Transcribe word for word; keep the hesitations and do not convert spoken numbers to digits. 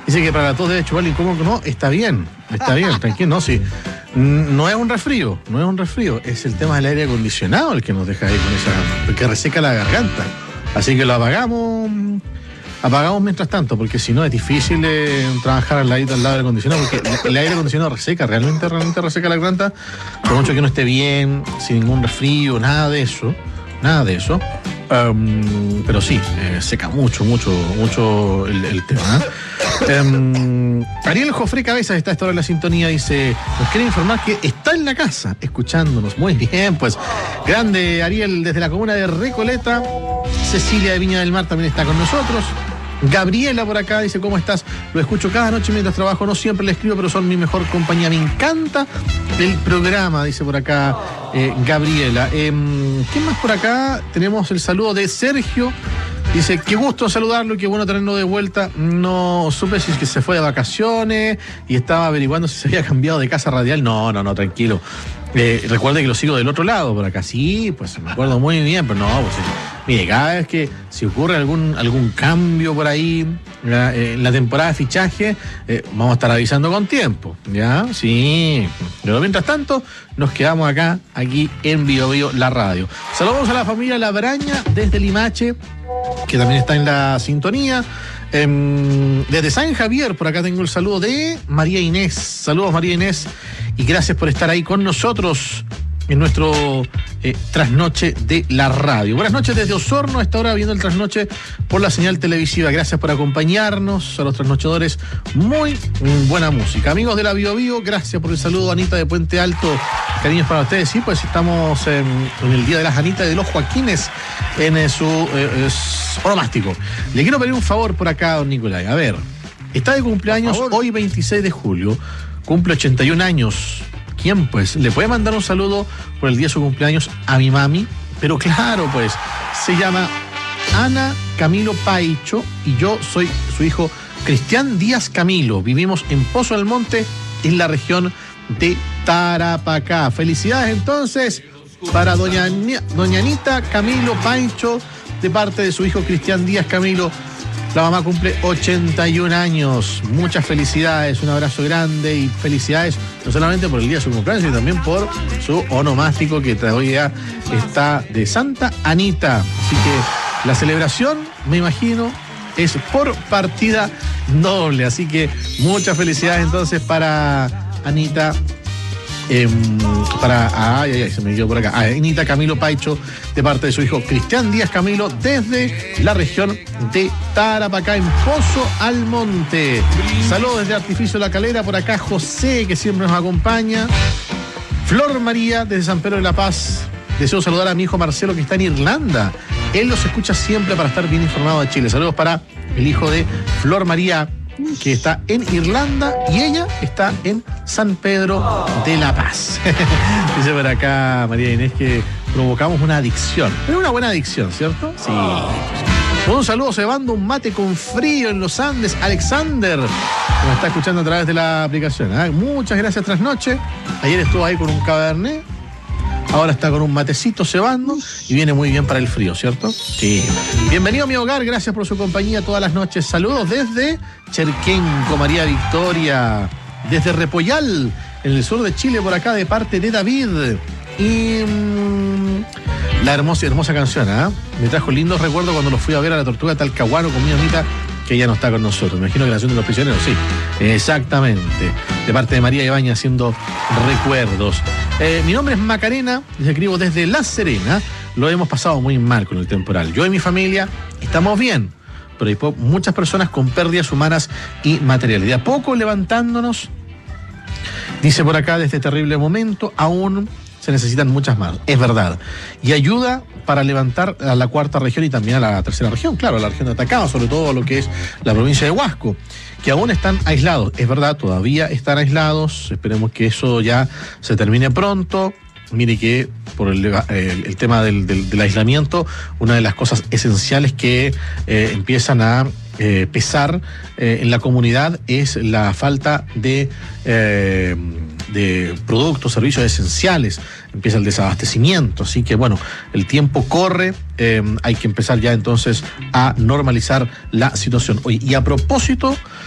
Dice que para todos debe chupar el incómodo. No, está bien, está bien, tranquilo, no, sí. No es un resfrío, no es un resfrío, es el tema del aire acondicionado el que nos deja ahí con esa, que reseca la garganta. Así que lo apagamos, apagamos mientras tanto, porque si no es difícil eh, trabajar al lado, al lado del acondicionado, porque el aire acondicionado reseca, realmente, realmente reseca la garganta, por mucho que no esté bien, sin ningún resfrío, nada de eso, nada de eso. Um, pero sí, eh, seca mucho, mucho, mucho el, el tema. ¿eh? Um, Ariel Jofré Cabezas está a esta hora en la sintonía, dice, nos quiere informar que está en la casa, escuchándonos. Muy bien, pues, grande Ariel desde la comuna de Recoleta. Cecilia de Viña del Mar también está con nosotros. Gabriela por acá dice, ¿cómo estás? Lo escucho cada noche mientras trabajo, no siempre le escribo, pero son mi mejor compañía. Me encanta el programa, dice por acá eh, Gabriela. Eh, ¿Quién más por acá? Tenemos el saludo de Sergio. Dice, qué gusto saludarlo, qué bueno tenerlo de vuelta. No supe si es que se fue de vacaciones y estaba averiguando si se había cambiado de casa radial. No, no, no, tranquilo. Eh, recuerde que lo sigo del otro lado por acá. Sí, pues me acuerdo muy bien, pero no, pues mire, cada vez que si ocurre algún, algún cambio por ahí ¿ya? Eh, en la temporada de fichaje, eh, vamos a estar avisando con tiempo, ¿ya? Sí. Pero mientras tanto, nos quedamos acá, aquí en Bio Bio, la radio. Saludamos a la familia Labraña desde Limache, que también está en la sintonía. Eh, desde San Javier, por acá tengo el saludo de María Inés. Saludos, María Inés, y gracias por estar ahí con nosotros en nuestro eh, trasnoche de la radio. Buenas noches desde Osorno, a esta hora viendo el trasnoche por la señal televisiva. Gracias por acompañarnos, a los trasnochadores. Muy mm, buena música. Amigos de la Bio Bio, gracias por el saludo. Anita de Puente Alto, cariños para ustedes. Sí, pues estamos en, en el Día de las Anitas y de los Joaquines en eh, su eh, onomástico. Le quiero pedir un favor por acá, don Nicolai. A ver, está de cumpleaños hoy veintiséis de julio, cumple ochenta y un años. ¿Quién, pues? Le puede mandar un saludo por el día de su cumpleaños a mi mami, pero claro, pues, se llama Ana Camilo Paicho y yo soy su hijo Cristian Díaz Camilo. Vivimos en Pozo del Monte, en la región de Tarapacá. Felicidades entonces para doña, doña Anita Camilo Paicho, de parte de su hijo Cristian Díaz Camilo. La mamá cumple ochenta y un años. Muchas felicidades, un abrazo grande y felicidades no solamente por el día de su cumpleaños, sino también por su onomástico que todavía está de Santa Anita. Así que la celebración, me imagino, es por partida doble. Así que muchas felicidades entonces para Anita. Eh, para, ay, ay, ay, se me quedó por acá. Anita Camilo Paicho, de parte de su hijo Cristian Díaz Camilo, desde la región de Tarapacá, en Pozo Almonte. Saludos desde Artificio La Calera, por acá José, que siempre nos acompaña. Flor María, desde San Pedro de la Paz. Deseo saludar a mi hijo Marcelo, que está en Irlanda. Él los escucha siempre para estar bien informado de Chile. Saludos para el hijo de Flor María, que está en Irlanda, y ella está en San Pedro de la Paz. Dice por acá María Inés que provocamos una adicción. Pero una buena adicción, ¿cierto? Sí. Un saludo cebando un mate con frío en los Andes, Alexander, que me está escuchando a través de la aplicación. ¿eh? Muchas gracias, Trasnoche. Ayer estuvo ahí con un cabernet, ahora está con un matecito cebando y viene muy bien para el frío, ¿cierto? Sí. Bienvenido a mi hogar, gracias por su compañía todas las noches. Saludos desde Cherquenco, María Victoria, desde Repollal, en el sur de Chile, por acá, de parte de David. Y mmm, la hermosa, hermosa canción, ¿eh? Me trajo lindos recuerdos cuando lo fui a ver a la Tortuga de Talcahuano con mi amita, que ya no está con nosotros. Me imagino que la canción de los prisioneros, sí. Exactamente. De parte de María Ibaña, haciendo recuerdos. Eh, mi nombre es Macarena, les escribo desde La Serena. Lo hemos pasado muy mal con el temporal. Yo y mi familia estamos bien, pero hay po- muchas personas con pérdidas humanas y materiales. De a poco levantándonos, dice por acá, de este terrible momento, aún se necesitan muchas más. Es verdad. Y ayuda para levantar a la cuarta región y también a la tercera región, claro, a la región de Atacama, sobre todo a lo que es la provincia de Huasco, que aún están aislados. Es verdad, todavía están aislados. Esperemos que eso ya se termine pronto. Mire que por el, el, el tema del, del, del aislamiento, una de las cosas esenciales que eh, empiezan a eh, pesar eh, en la comunidad es la falta de, eh, de productos, servicios esenciales. Empieza el desabastecimiento, así que bueno, el tiempo corre, eh, hay que empezar ya entonces a normalizar la situación. Oye, y a propósito